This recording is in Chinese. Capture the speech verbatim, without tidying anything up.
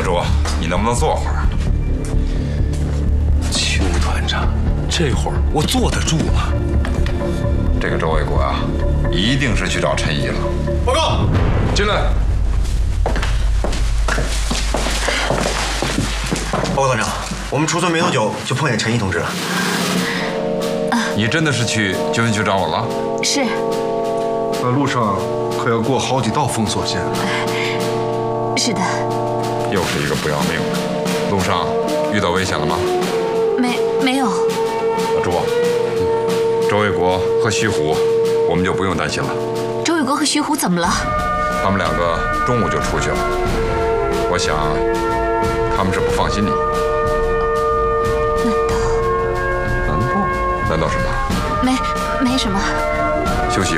周，你能不能坐会儿？ 邱团长，这会儿我坐得住吗？ 这个周卫国啊，一定是去找陈毅了。 报告，进来。 报告团长，我们出村没多久就碰见陈毅同志了。 你真的是去救援局找我了？ 是。 那路上可要过好几道封锁线。 是的。 又是一个不要命的。路上遇到危险了吗？ 没没有。 老朱，周卫国和徐虎，我们就不用担心了。 周卫国和徐虎怎么了？ 他们两个中午就出去了。我想，他们是不放心你。 难道？ 难道？难道什么？ 没，没什么。